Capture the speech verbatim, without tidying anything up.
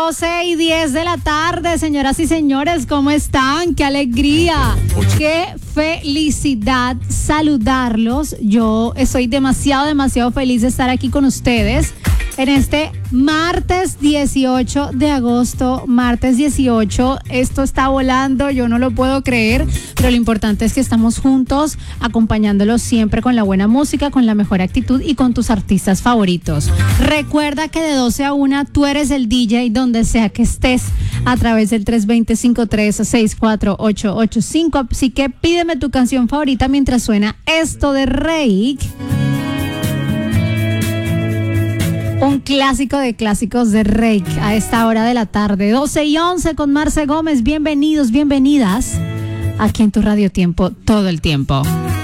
doce y diez de la tarde, señoras y señores, ¿cómo están? ¡Qué alegría! ¡Qué felicidad saludarlos! Yo estoy demasiado, demasiado feliz de estar aquí con ustedes en este martes dieciocho de agosto, martes dieciocho, esto está volando, yo no lo puedo creer, pero lo importante es que estamos juntos, acompañándolos siempre con la buena música, con la mejor actitud y con tus artistas favoritos. Recuerda que de doce a una tú eres el D J donde sea que estés, a través del tres dos cero, cinco tres seis cuatro ocho ocho cinco, así que pídeme tu canción favorita mientras suena esto de Reik. Un clásico de clásicos de Reik a esta hora de la tarde, doce y once con Marce Gómez. Bienvenidos, bienvenidas aquí en tu Radio Tiempo todo el tiempo.